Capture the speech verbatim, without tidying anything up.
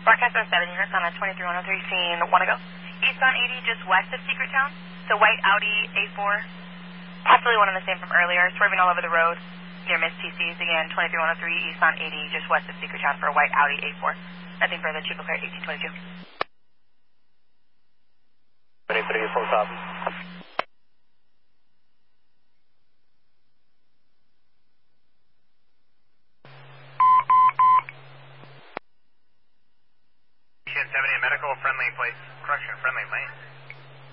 Broadcast oh seven units on a twenty-three one oh three scene. Wanna go? Eastbound eighty, just west of Secret Town. The white Audi A four. Possibly one and the same from earlier, swerving all over the road near Miss T C's. Again, twenty-three one oh three, eastbound eighty, just west of Secret Town for a white Audi A four. Nothing further, Chico Fair eighteen twenty-two. Ready for the full copy. seventy medical friendly place.